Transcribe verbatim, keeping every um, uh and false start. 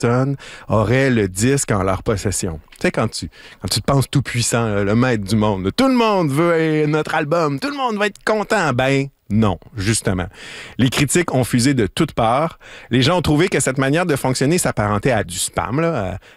personnes auraient le disque en leur possession. Tu sais, quand tu, quand tu te penses tout puissant, là, le maître du monde, là, tout le monde veut euh, notre album, tout le monde va être content. Ben, non, justement. Les critiques ont fusé de toutes parts. Les gens ont trouvé que cette manière de fonctionner s'apparentait à du spam, là,